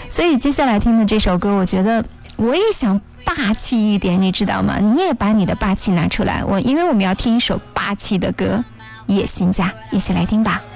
所以接下来听的这首歌，我觉得我也想霸气一点，你知道吗？你也把你的霸气拿出来，因为我们要听一首霸气的歌，《野心家》，一起来听吧。